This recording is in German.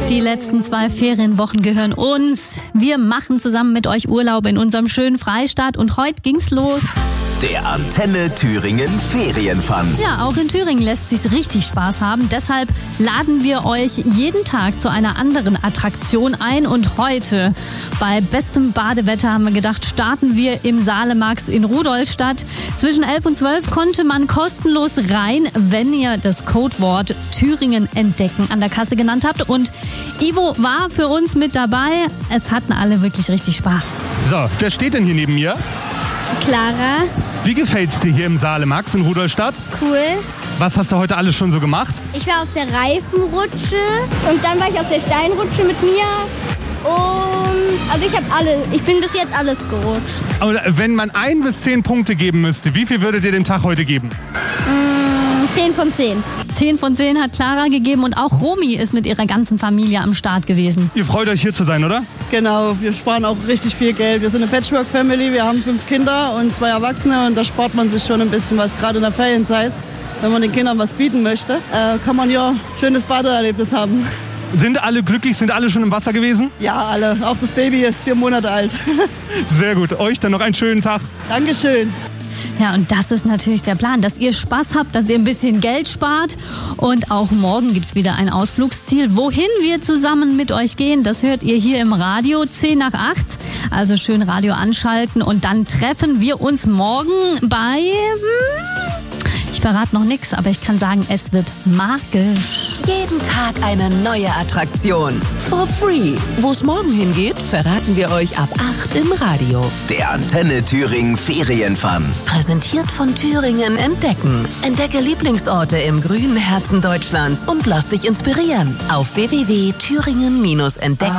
Die letzten 2 Ferienwochen gehören uns. Wir machen zusammen mit euch Urlaub in unserem schönen Freistaat und heute ging's los. Der Antenne Thüringen Ferienfun. Ja, auch in Thüringen lässt sich's richtig Spaß haben. Deshalb laden wir euch jeden Tag zu einer anderen Attraktion ein. Und heute, bei bestem Badewetter, haben wir gedacht, starten wir im Salemax in Rudolstadt. Zwischen 11 und 12 konnte man kostenlos rein, wenn ihr das Codewort Thüringen entdecken an der Kasse genannt habt. Und Ivo war für uns mit dabei. Es hatten alle wirklich richtig Spaß. So, wer steht denn hier neben mir? Clara. Wie gefällt's dir hier im Salemax in Rudolstadt? Cool. Was hast du heute alles schon so gemacht? Ich war auf der Reifenrutsche und dann war ich auf der Steinrutsche mit mir. Und also ich bin bis jetzt alles gerutscht. Aber wenn man 1 bis 10 Punkte geben müsste, wie viel würdet ihr dem Tag heute geben? 10 von 10. 10 von 10 hat Clara gegeben und auch Romy ist mit ihrer ganzen Familie am Start gewesen. Ihr freut euch hier zu sein, oder? Genau, wir sparen auch richtig viel Geld. Wir sind eine Patchwork-Family, wir haben 5 Kinder und 2 Erwachsene und da spart man sich schon ein bisschen was, gerade in der Ferienzeit. Wenn man den Kindern was bieten möchte, kann man ja ein schönes Badeerlebnis haben. Sind alle glücklich? Sind alle schon im Wasser gewesen? Ja, alle. Auch das Baby ist 4 Monate alt. Sehr gut. Euch dann noch einen schönen Tag. Dankeschön. Ja, und das ist natürlich der Plan, dass ihr Spaß habt, dass ihr ein bisschen Geld spart. Und auch morgen gibt's wieder ein Ausflugsziel. Wohin wir zusammen mit euch gehen, das hört ihr hier im Radio 10 nach 8. Also schön Radio anschalten und dann treffen wir uns morgen bei... Ich verrate noch nichts, aber ich kann sagen, es wird magisch. Jeden Tag eine neue Attraktion. For free. Wo es morgen hingeht, verraten wir euch ab 8 im Radio. Der Antenne Thüringen Ferienfun. Präsentiert von Thüringen Entdecken. Entdecke Lieblingsorte im grünen Herzen Deutschlands und lass dich inspirieren. Auf www.thüringen-entdecken.